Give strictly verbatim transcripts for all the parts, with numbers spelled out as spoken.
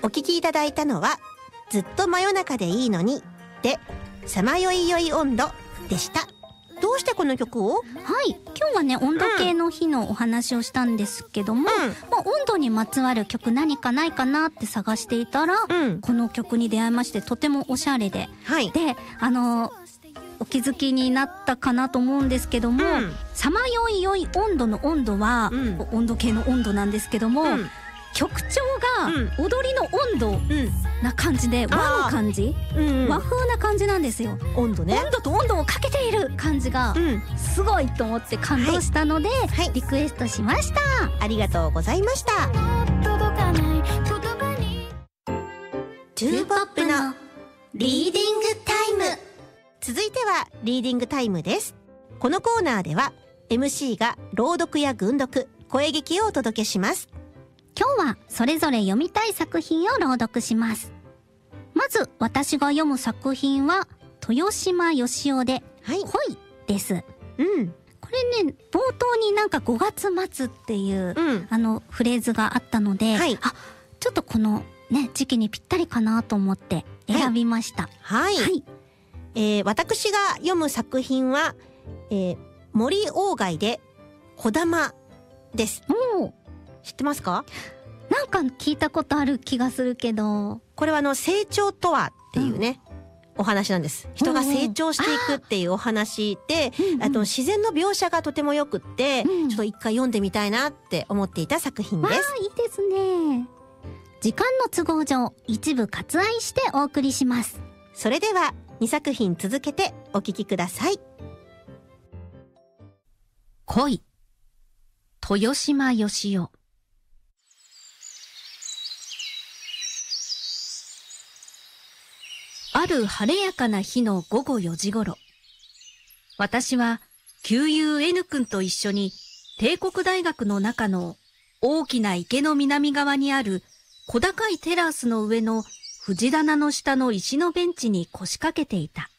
聞きいただいたのはずっと真夜中でいいのにでさまよいよい温度でした。どうしてこの曲を？ はい、今日はね温度計の日のお話をしたんですけども、うんまあ、温度にまつわる曲何かないかなって探していたら、うん、この曲に出会いまして、とてもおしゃれで、はい、であのお気づきになったかなと思うんですけども、さまよいよい温度の温度は、うん、温度計の温度なんですけども、うん、曲調が踊りの温度な感じで、うん、和の感じ、うんうん、和風な感じなんですよ。 温度ね、 温度と温度をかけている感じがすごいと思って感動したので、はいはい、リクエストしました。 ありがとうございました。トゥーポップのリーディングタイム。続いてはリーディングタイムです。このコーナーでは エムシー が朗読や群読、声劇をお届けします。 今日はそれぞれ読みたい作品を朗読します。まず私が読む作品は豊島よしおで、はい、恋です。うん。これね、冒頭になんかごがつ末っていう、うん、あのフレーズがあったので、はい、あ、ちょっとこのね時期にぴったりかなと思って選びました。 はい。はいはい、えー、私が読む作品は、えー、森鴎外でこだまです。おー。知ってますか？ なんか聞いたことある気がするけど、 これはあの成長とはっていうね、うん、お話なんです。人が成長していくっていうお話で、あ, あと自然の描写がとてもよくって、うん、ちょっと一回読んでみたいなって思っていた作品です。 わあ、いいですね。時間の都合上一部割愛してお送りします。 それではにさく品続けてお聞きください。 恋、豊島よしお。ある晴れやかな日のごごよじごろ、私は旧友 N 君と一緒に帝国大学の中の大きな池の南側にある小高いテラスの上の藤棚の下の石のベンチに腰掛けていた。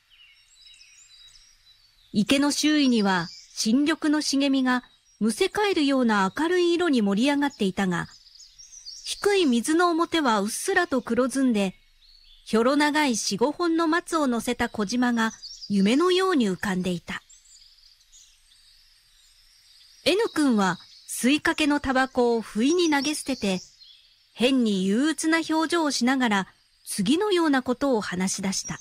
池の周囲には新緑の茂みがむせ返るような明るい色に盛り上がっていたが、低い水の表はうっすらと黒ずんで、ひょろ長い四五本の松を乗せた小島が夢のように浮かんでいた。N 君は吸いかけのタバコを不意に投げ捨てて、変に憂鬱な表情をしながら次のようなことを話し出した。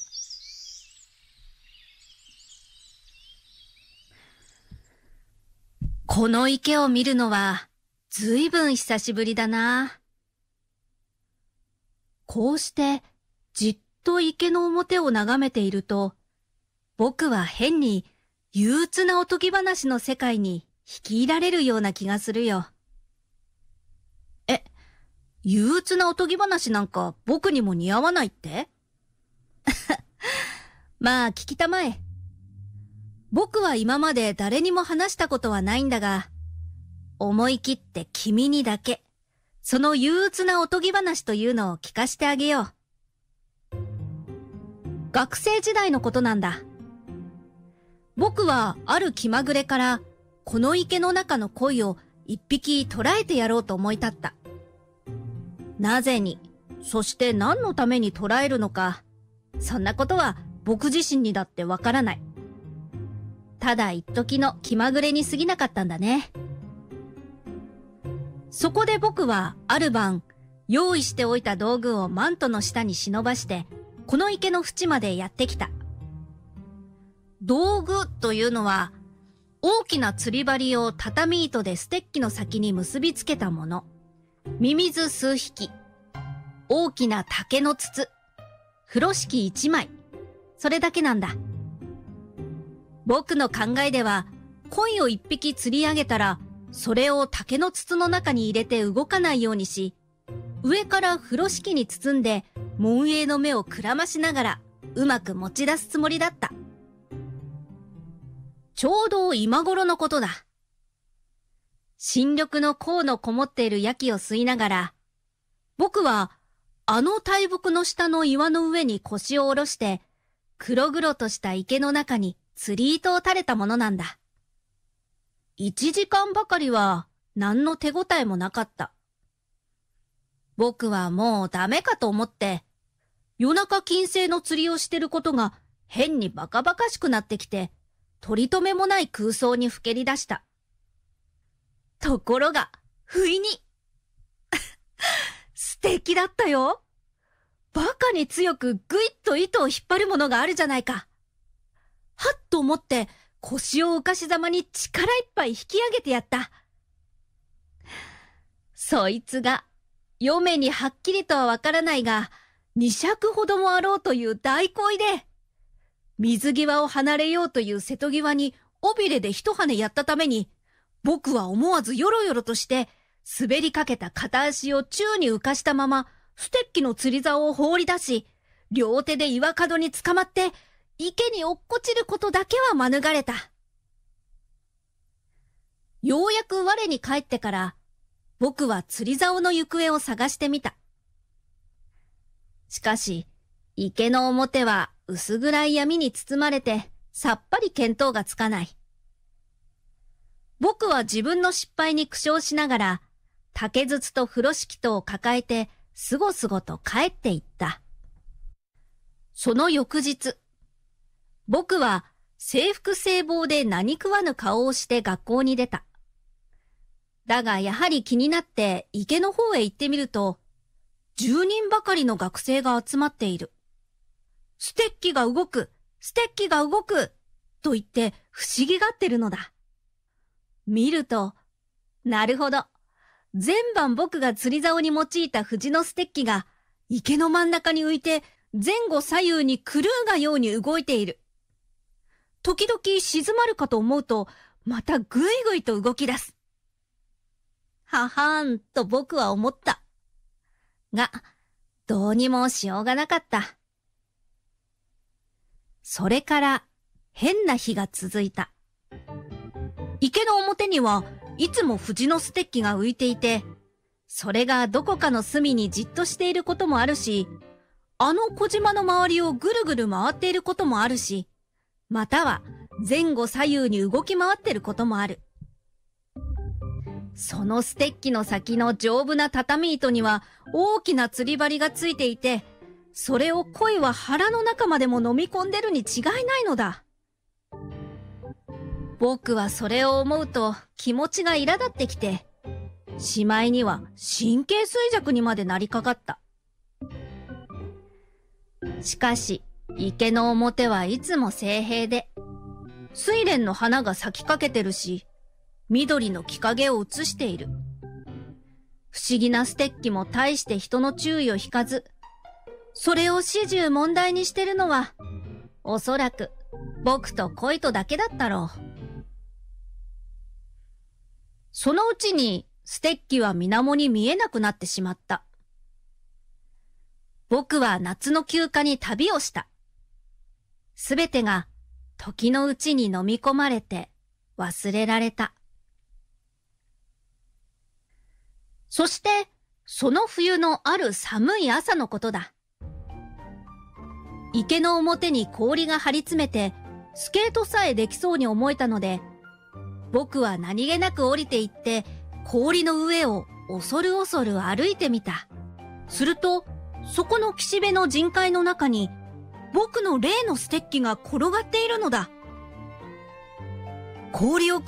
この池を見るのはずいぶん久しぶりだな。こうしてじっと池の表を眺めていると、僕は変に憂鬱なおとぎ話の世界に引き入られるような気がするよ。え、憂鬱なおとぎ話なんか僕にも似合わないって？まあ聞きたまえ。僕は今まで誰にも話したことはないんだが、思い切って君にだけ、その憂鬱なおとぎ話というのを聞かしてあげよう。学生時代のことなんだ。僕はある気まぐれからこの池の中の鯉を一匹捕らえてやろうと思い立った。なぜに、そして何のために捕らえるのか、そんなことは僕自身にだってわからない。ただ一時の気まぐれに過ぎなかったんだね。そこで僕はある晩、用意しておいた道具をマントの下に忍ばして、この池の縁までやってきた。道具というのは、大きな釣り針を畳糸でステッキの先に結びつけたもの。ミミズ数匹。大きな竹の筒。風呂敷一枚。それだけなんだ。僕の考えでは、鯉を一匹釣り上げたら、それを竹の筒の中に入れて動かないようにし、上から風呂敷に包んで、門営の目をくらましながら、うまく持ち出すつもりだった。ちょうど今頃のことだ。新緑の香のこもっている焼きを吸いながら、僕は、あの大木の下の岩の上に腰を下ろして、黒々とした池の中に釣り糸を垂れたものなんだ。一時間ばかりは何の手応えもなかった。 僕はもうダメかと思って、夜中金星の釣りをしてることが変にバカバカしくなってきて、取り留めもない空想にふけり出した。ところが、不意に素敵だったよ。バカに強くぐいっと糸を引っ張るものがあるじゃないか。はっと思って腰を浮かしざまに力いっぱい引き上げてやった。そいつが、嫁にはっきりとはわからないが、二尺ほどもあろうという大恋で、水際を離れようという瀬戸際に尾びれで一跳ねやったために、僕は思わずよろよろとして、滑りかけた片足を宙に浮かしたまま、ステッキの釣り竿を放り出し、両手で岩角に捕まって、池に落っこちることだけは免れた。ようやく我に帰ってから、僕は釣り竿の行方を探してみた。しかし、池の表は薄暗い闇に包まれて、さっぱり見当がつかない。僕は自分の失敗に苦笑しながら、竹筒と風呂敷とを抱えて、すごすごと帰っていった。その翌日、僕は制服制帽で何食わぬ顔をして学校に出た。だがやはり気になって池の方へ行ってみると、じゅうにんばかりの学生が集まっている。ステッキが動く、ステッキが動く、と言って不思議がってるのだ。見ると、なるほど。前晩僕が釣り竿に用いた藤のステッキが池の真ん中に浮いて前後左右に狂うがように動いている。時々静まるかと思うとまたぐいぐいと動き出す。ははーんと僕は思った。が、どうにもしようがなかった。それから変な日が続いた。池の表にはいつも藤のステッキが浮いていて、それがどこかの隅にじっとしていることもあるし、あの小島の周りをぐるぐる回っていることもあるし、または前後左右に動き回っていることもある。そのステッキの先の丈夫な畳糸には大きな釣り針がついていて、それを鯉は腹の中までも飲み込んでるに違いないのだ。僕はそれを思うと気持ちが苛立ってきて、しまいには神経衰弱にまでなりかかった。しかし、池の表はいつも静平で、睡蓮の花が咲きかけてるし、緑の木陰を映している。不思議なステッキも大して人の注意を引かず、それを始終問題にしてるのは、おそらく僕と恋とだけだったろう。そのうちにステッキは水面に見えなくなってしまった。僕は夏の休暇に旅をした。すべてが時のうちに飲み込まれて忘れられた。そして、その冬のある寒い朝のことだ。池の表に氷が張り詰めて、スケートさえできそうに思えたので、僕は何気なく降りていって、氷の上を恐る恐る歩いてみた。すると、そこの岸辺の人海の中に、僕の例のステッキが転がっているのだ。氷をく